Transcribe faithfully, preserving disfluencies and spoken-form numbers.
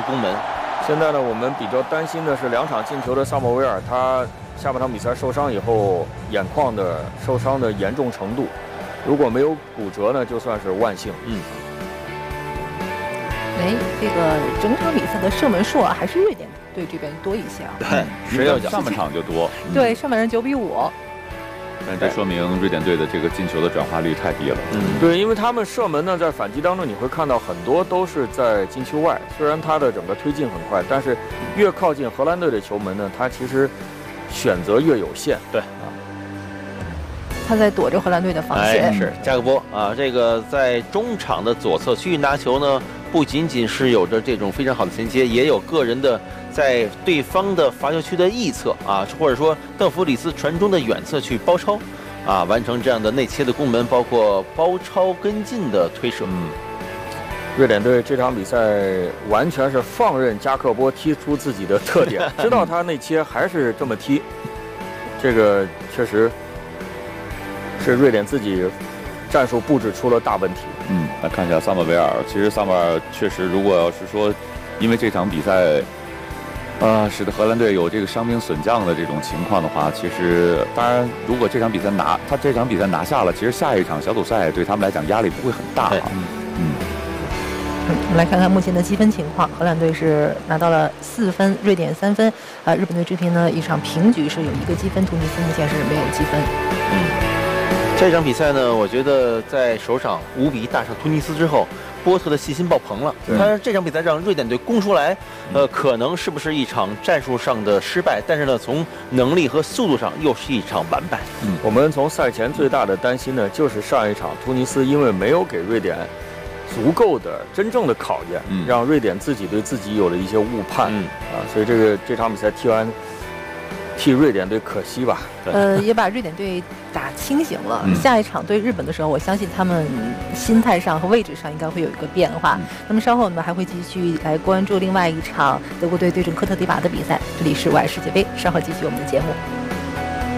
攻门。 现在呢，我们比较担心的是两场进球的萨莫维尔，他下半场比赛受伤以后，眼眶的受伤的严重程度，如果没有骨折呢，就算是万幸。 嗯。 哎，这个整场比赛的射门数啊，还是瑞典队这边多一些啊。 对， 谁要上半场就多。 对，上半场九比五。 但这说明瑞典队的这个进球的转化率太低了。 嗯，对，因为他们射门呢，在反击当中你会看到很多都是在禁区外，虽然他的整个推进很快，但是越靠近荷兰队的球门呢，他其实选择越有限。 对啊， 他在躲着荷兰队的防线。 哎，是加克波啊，这个在中场的左侧区域拿球呢，不仅仅是有着这种非常好的衔接，也有个人的在对方的罚球区的翼侧啊，或者说邓弗里斯传中的远侧去包抄，啊，完成这样的内切的攻门，包括包抄跟进的推射。 嗯，瑞典队这场比赛完全是放任加克波踢出自己的特点，知道他内切还是这么踢，这个确实是瑞典自己战术布置出了大问题。 嗯，来看一下萨莫维尔。其实萨莫维尔确实，如果要是说因为这场比赛，呃，使得荷兰队有这个伤兵损将的这种情况的话，其实当然，如果这场比赛拿他这场比赛拿下了，其实下一场小组赛对他们来讲压力不会很大啊。嗯。 嗯，我们来看看目前的积分情况，荷兰队是拿到了四分，瑞典三分，啊，日本队这边呢一场平局是有一个积分，突尼斯目前是没有积分。 嗯。这场比赛呢，我觉得在首场五比一大胜突尼斯之后，波特的信心爆棚了。他这场比赛让瑞典队攻出来，呃，可能是不是一场战术上的失败，但是呢，从能力和速度上又是一场完败。 嗯，我们从赛前最大的担心呢，就是上一场突尼斯因为没有给瑞典足够的真正的考验， 嗯、 让瑞典自己对自己有了一些误判。嗯啊，所以这个这场比赛踢完。替瑞典队可惜吧， 呃，也把瑞典队打清醒了。嗯、下一场对日本的时候，我相信他们心态上和位置上应该会有一个变化。嗯、那么稍后我们还会继续来关注另外一场德国队对阵科特迪瓦的比赛。这里是外世界杯，稍后继续我们的节目。